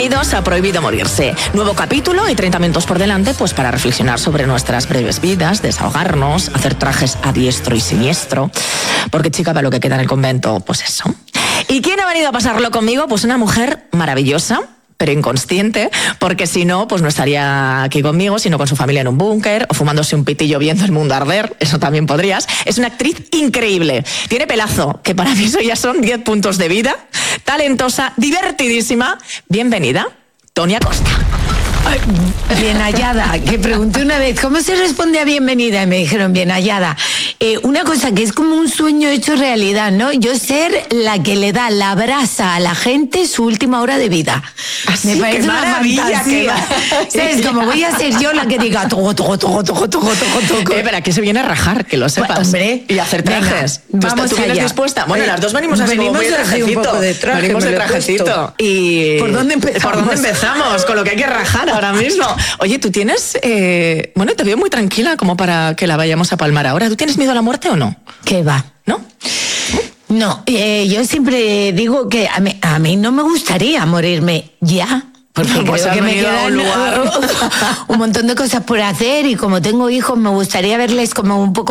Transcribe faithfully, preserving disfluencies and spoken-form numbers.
Bienvenidos a Prohibido Morirse. Nuevo capítulo y treinta minutos por delante pues para reflexionar sobre nuestras breves vidas, desahogarnos, hacer trajes a diestro y siniestro. Porque, chica, para lo que queda en el convento, pues eso. ¿Y quién ha venido a pasarlo conmigo? Pues una mujer maravillosa, pero inconsciente, porque si no, pues no estaría aquí conmigo, sino con su familia en un búnker o fumándose un pitillo viendo el mundo arder. Eso también podrías. Es una actriz increíble. Tiene pelazo, que para mí eso ya son diez puntos de vida. Talentosa, divertidísima. Bienvenida, Tony Acosta. Ay, bien hallada, que pregunté una vez, ¿cómo se responde a bienvenida? Y me dijeron, bien hallada. Eh, una cosa que es como un sueño hecho realidad, ¿no? Yo ser la que le da la brasa a la gente su última hora de vida. Así, me parece qué una maravilla, fantasía. qué ¿Sabes? Como voy a ser yo la que diga toco, toco, toco, toco, toco, toco, toco. Eh, pero aquí se viene a rajar, que lo sepas. Bueno, hombre, y hacer trajes. Venga, ¿Tú, vamos ¿tú vienes allá. dispuesta? Bueno, Eh, las dos venimos así como venimos muy de así trajecito. un poco de traje, venimos me de lo he trajecito. puesto. Y... ¿Por dónde empezamos? ¿Por dónde empezamos? Con lo que hay que rajar ahora mismo. Oye, tú tienes... Eh... Bueno, te veo muy tranquila como para que la vayamos a palmar ahora. ¿Tú tienes miedo a la muerte o no? ¿Qué va? ¿No? No, eh, yo siempre digo que a mí, a mí no me gustaría morirme ya. Porque No, pues creo que has me venido a un quedan lugar. un montón de cosas por hacer y como tengo hijos me gustaría verles como un poco